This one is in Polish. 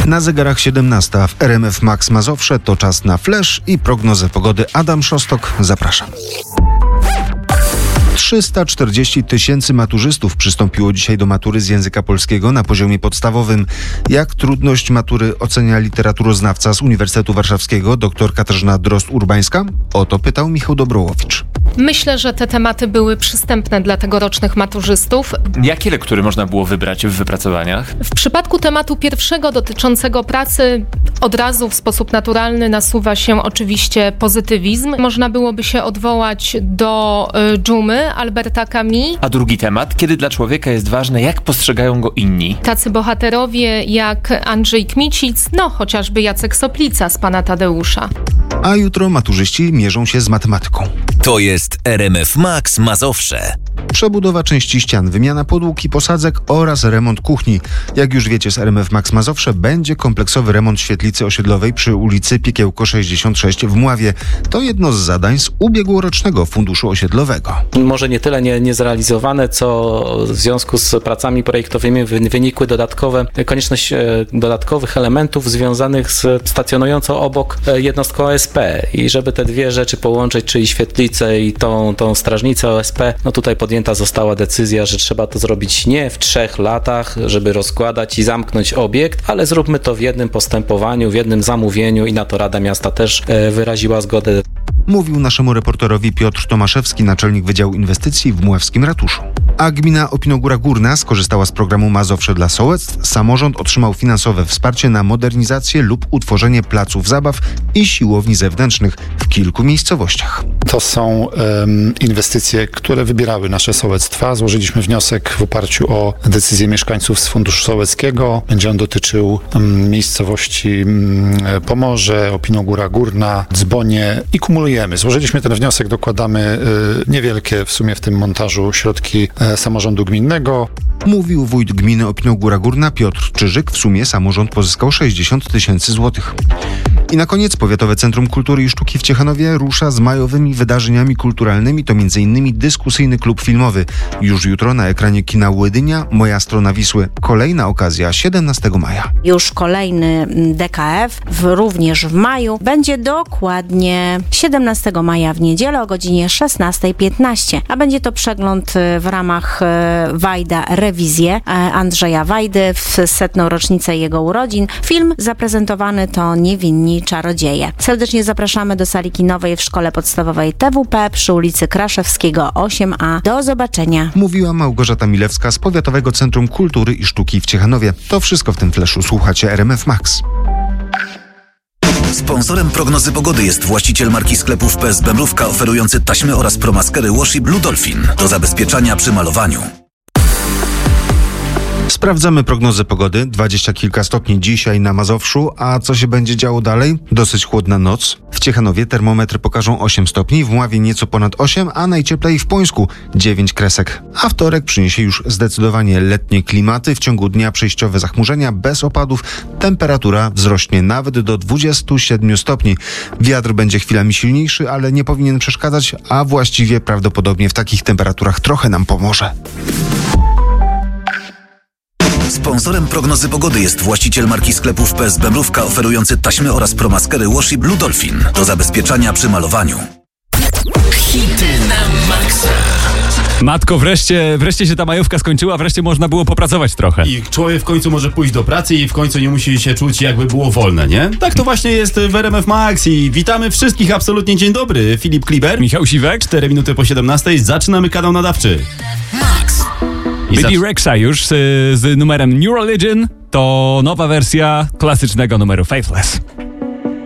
Na zegarach 17 w RMF Max Mazowsze to czas na flash i prognozę pogody. Adam Szostok, zapraszam. 340 000 maturzystów przystąpiło dzisiaj do matury z języka polskiego na poziomie podstawowym. Jak trudność matury ocenia literaturoznawca z Uniwersytetu Warszawskiego dr Katarzyna Drozd-Urbańska? O to pytał Michał Dobrołowicz. Myślę, że te tematy były przystępne dla tegorocznych maturzystów. Jakie lektury można było wybrać w wypracowaniach? W przypadku tematu pierwszego dotyczącego pracy od razu w sposób naturalny nasuwa się oczywiście pozytywizm. Można byłoby się odwołać do Dżumy Alberta Camus. A drugi temat, kiedy dla człowieka jest ważne, jak postrzegają go inni? Tacy bohaterowie jak Andrzej Kmicic, chociażby Jacek Soplica z Pana Tadeusza. A jutro maturzyści mierzą się z matematyką. To jest RMF Max Mazowsze. Przebudowa części ścian, wymiana podłóg i posadzek oraz remont kuchni. Jak już wiecie z RMF Max Mazowsze, będzie kompleksowy remont świetlicy osiedlowej przy ulicy Piekiełko 66 w Mławie. To jedno z zadań z ubiegłorocznego funduszu osiedlowego. Może nie tyle nie zrealizowane, co w związku z pracami projektowymi wynikły konieczność dodatkowych elementów związanych z stacjonującą obok jednostką OSP. I żeby te dwie rzeczy połączyć, czyli świetlicę i tą strażnicę OSP, tutaj podjęta została decyzja, że trzeba to zrobić nie w 3 latach, żeby rozkładać i zamknąć obiekt, ale zróbmy to w jednym postępowaniu, w jednym zamówieniu i na to Rada Miasta też wyraziła zgodę. Mówił naszemu reporterowi Piotr Tomaszewski, naczelnik Wydziału Inwestycji w Mławskim Ratuszu. A gmina Opinogóra Górna skorzystała z programu Mazowsze dla Sołectw. Samorząd otrzymał finansowe wsparcie na modernizację lub utworzenie placów zabaw i siłowni zewnętrznych w kilku miejscowościach. To są inwestycje, które wybierały nasze sołectwa. Złożyliśmy wniosek w oparciu o decyzję mieszkańców z Funduszu Sołeckiego. Będzie on dotyczył miejscowości Pomorze, Opinogóra Górna, Dzbonie i kumulujemy. Złożyliśmy ten wniosek, dokładamy niewielkie w sumie w tym montażu środki samorządu gminnego. Mówił wójt gminy Opinogóra Górna Piotr Czyżyk. W sumie samorząd pozyskał 60 000 złotych. I na koniec Powiatowe Centrum Kultury i Sztuki w Ciechanowie rusza z majowymi wydarzeniami kulturalnymi. To m.in. dyskusyjny klub filmowy. Już jutro na ekranie kina Łydynia Moja strona Wisły. Kolejna okazja 17 maja. Już kolejny DKF, również w maju, będzie dokładnie 17 maja w niedzielę o godzinie 16:15. A będzie to przegląd w ramach Wajda Rewizje Andrzeja Wajdy w 100. rocznicę jego urodzin. Film zaprezentowany to Niewinni Czarodzieje. Serdecznie zapraszamy do sali kinowej w Szkole Podstawowej TWP przy ulicy Kraszewskiego 8A. Do zobaczenia. Mówiła Małgorzata Milewska z Powiatowego Centrum Kultury i Sztuki w Ciechanowie. To wszystko w tym flashu. Słuchacie RMF Max. Sponsorem prognozy pogody jest właściciel marki sklepów PSB Mrówka oferujący taśmy oraz promaskery Washi Blue Dolphin do zabezpieczania przy malowaniu. Sprawdzamy prognozę pogody. 20 kilka stopni dzisiaj na Mazowszu. A co się będzie działo dalej? Dosyć chłodna noc. W Ciechanowie termometry pokażą 8 stopni, w Mławie nieco ponad 8, a najcieplej w Pońsku 9 kresek. A wtorek przyniesie już zdecydowanie letnie klimaty. W ciągu dnia przejściowe zachmurzenia bez opadów. Temperatura wzrośnie nawet do 27 stopni. Wiatr będzie chwilami silniejszy, ale nie powinien przeszkadzać, a właściwie prawdopodobnie w takich temperaturach trochę nam pomoże. Sponsorem prognozy pogody jest właściciel marki sklepów PSB Mrówka oferujący taśmy oraz promaskery Washi Blue Dolphin do zabezpieczania przy malowaniu. Hity na maksa. Matko, wreszcie się ta majówka skończyła, wreszcie można było popracować trochę. I człowiek w końcu może pójść do pracy i w końcu nie musi się czuć, jakby było wolne, nie? Tak to właśnie jest w RMF Max i witamy wszystkich absolutnie, dzień dobry. Filip Kliber, Michał Siwek, 4 minuty po 17, zaczynamy kanał nadawczy. Max. Baby Rexha już z numerem New Religion, to nowa wersja klasycznego numeru Faithless.